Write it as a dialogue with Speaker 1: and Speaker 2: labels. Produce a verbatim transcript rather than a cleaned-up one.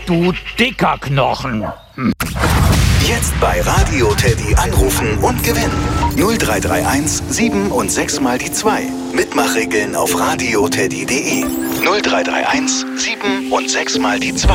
Speaker 1: du dicker Knochen. Hm.
Speaker 2: Jetzt bei Radio Teddy anrufen und gewinnen. null drei drei eins sieben und sechs mal die zwei. Mitmachregeln auf radioteddy punkt de. null drei drei eins sieben und sechs mal die zwei.